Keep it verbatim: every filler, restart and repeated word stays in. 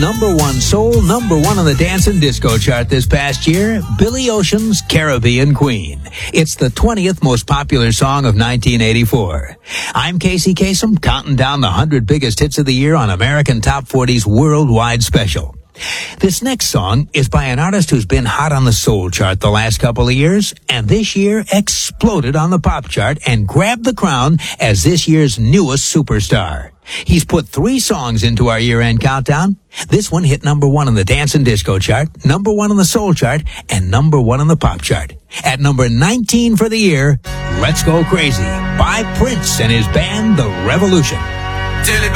number one soul, number one on the dance and disco chart this past year, Billy Ocean's Caribbean Queen. It's the twentieth most popular song of nineteen eighty-four. I'm Casey Kasem, counting down the one hundred biggest hits of the year on American Top forty's worldwide special. This next song is by an artist who's been hot on the soul chart the last couple of years, and this year exploded on the pop chart and grabbed the crown as this year's newest superstar. He's put three songs into our year-end countdown. This one hit number one on the dance and disco chart, number one on the soul chart, and number one on the pop chart. At number nineteen for the year, Let's Go Crazy by Prince and his band, The Revolution.